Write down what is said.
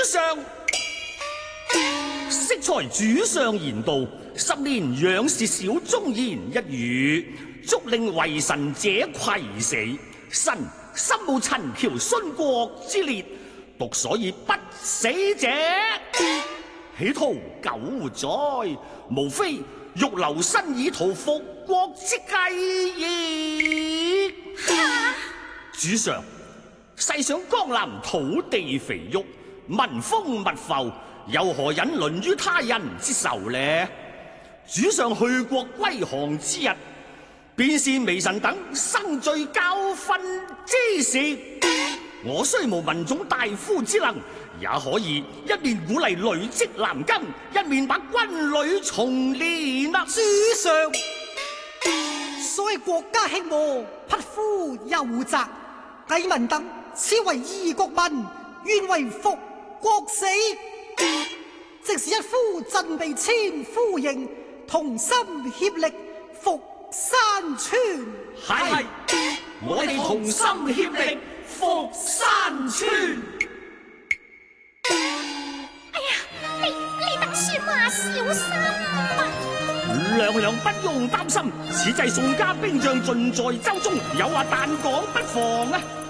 上。適才主上言道，10年仰視小忠言一語，足令為臣者愧死。臣心無陳橋殉國之烈，獨所以不死者。企圖苟活哉，無非欲留身以圖復國之計矣。主上，細想江南土地肥沃，民豐物阜，又何忍淪於他人之手呢？主上去國歸降之日，便是微臣等生罪教訓之時。我雖無文種大夫之能，也可以一面鼓勵累積南庚，一面把軍旅重練啊！ 主上，所謂國家興亡，匹夫有責。魏民等此為異國民，願為復國死。即使一夫振臂千夫營，同心協力復山川。 係，我哋同心協力復山川。 哎呀，你等說話小心啊！ 娘娘不用擔心，此際宋家兵將盡在州中，有話但講不妨啊！